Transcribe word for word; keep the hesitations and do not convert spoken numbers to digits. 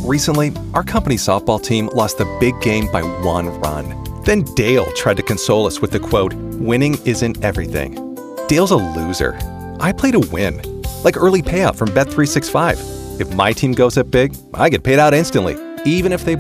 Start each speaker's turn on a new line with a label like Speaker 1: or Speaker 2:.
Speaker 1: Recently, our company softball team lost the big game by one run. Then Dale tried to console us with the quote, "Winning isn't everything." Dale's a loser. I play to win, like early payout from Bet three sixty-five. If my team goes up big, I get paid out instantly, even if they